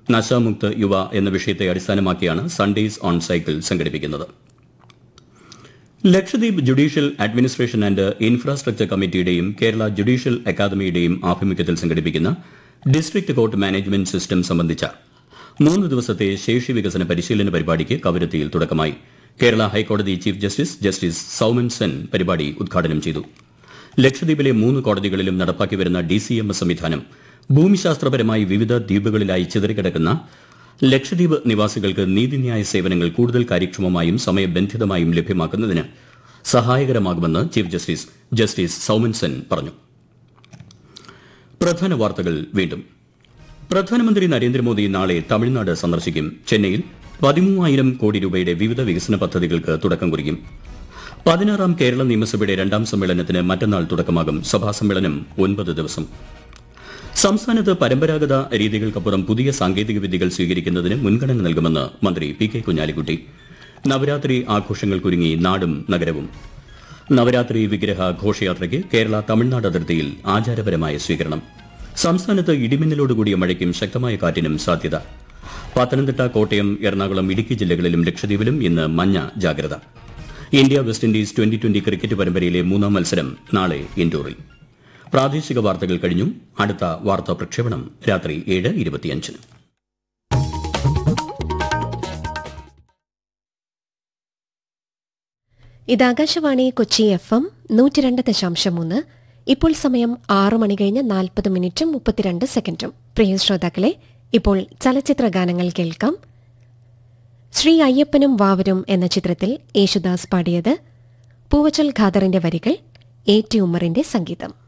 നശാമുക്ത് യുവ എന്ന വിഷയത്തെ അടിസ്ഥാനമാക്കിയാണ് സൺഡേസ് ഓൺ സൈക്കിൾ സംഘടിപ്പിക്കുന്നത്. Lakshadweep judicial administration and infrastructure കമ്മിറ്റിയുടെയും Kerala judicial അക്കാദമിയുടെയും ആഭിമുഖ്യത്തിൽ സംഘടിപ്പിക്കുന്ന ഡിസ്ട്രിക്ട് കോർട്ട് മാനേജ്മെന്റ് സിസ്റ്റം സംബന്ധിച്ച 3 ദിവസത്തെ ശേഷി വികസന പരിശീലന പരിപാടിക്ക് കവരത്തിയിൽ തുടക്കമായി. കേരള ഹൈക്കോടതി ചീഫ് ജസ്റ്റിസ് സൌമൻ സെൻ പരിപാടി ഉദ്ഘാടനം ചെയ്തു. ലക്ഷദ്വീപിലെ 3 കോടതികളിലും നടപ്പാക്കിവരുന്ന DCMS സംവിധാനം ഭൂമിശാസ്ത്രപരമായി വിവിധ ദ്വീപുകളിലായി ചിതറിക്കിടക്കുന്ന ലക്ഷദ്വീപ് നിവാസികൾക്ക് നീതിന്യായ സേവനങ്ങൾ കൂടുതൽ കാര്യക്ഷമമായും സമയബന്ധിതമായും ലഭ്യമാക്കുന്നതിന് സഹായകരമാകുമെന്ന് ചീഫ് ജസ്റ്റിസ് സൌമൻ സെൻ പറഞ്ഞു. പ്രധാന വാർത്തകൾ വീണ്ടും. പ്രധാനമന്ത്രി നരേന്ദ്രമോദി നാളെ തമിഴ്നാട് സന്ദർശിക്കും. ചെന്നൈയിൽ 13,000 കോടി രൂപയുടെ വിവിധ വികസന പദ്ധതികൾക്ക് തുടക്കം കുറിക്കും. 16ാം കേരള നിയമസഭയുടെ 2ാം സമ്മേളനത്തിന് മറ്റന്നാൾ തുടക്കമാകും. സഭാ സമ്മേളനം 9 ദിവസം. സംസ്ഥാനത്ത് പരമ്പരാഗത രീതികൾക്കപ്പുറം പുതിയ സാങ്കേതിക വിദ്യകൾ സ്വീകരിക്കുന്നതിന് മുൻഗണന നൽകുമെന്ന് മന്ത്രി പി കെ കുഞ്ഞാലിക്കുട്ടി. നവരാത്രി ആഘോഷങ്ങൾക്കൊരുങ്ങി നാടും നഗരവും. നവരാത്രി വിഗ്രഹ ഘോഷയാത്രയ്ക്ക് കേരള തമിഴ്നാട് അതിർത്തിയിൽ ആചാരപരമായ സ്വീകരണം. സംസ്ഥാനത്ത് ഇടിമിന്നലോടുകൂടിയ മഴയ്ക്കും ശക്തമായ കാറ്റിനും സാധ്യത. പത്തനംതിട്ട, കോട്ടയം, എറണാകുളം, ഇടുക്കി ജില്ലകളിലും ലക്ഷദ്വീപിലും ഇന്ന് മഞ്ഞ ജാഗ്രത. India west Indies twenty cricket പരമ്പരയിലെ 3ാം മത്സരം നാളെ ഇൻഡോറിൽ. പ്രാദേശിക വാർത്തകൾ കഴിഞ്ഞു. അടുത്ത വാർത്താ പ്രക്ഷേപണം രാത്രി 7:25. ഇത് ആകാശവാണി കൊച്ചി FM 102.3. ഇപ്പോൾ സമയം 6 മണി കഴിഞ്ഞ് 40 മിനിറ്റും 32 സെക്കൻഡും. പ്രിയ ശ്രോതാക്കളെ, ഇപ്പോൾ ചലച്ചിത്ര ഗാനങ്ങൾ കേൾക്കാം. ശ്രീ അയ്യപ്പനും വാവരും എന്ന ചിത്രത്തിൽ യേശുദാസ് പാടിയത്. പൂവച്ചൽ ഖാദറിന്റെ വരികൾ, A.T. ഉമ്മറിന്റെ സംഗീതം.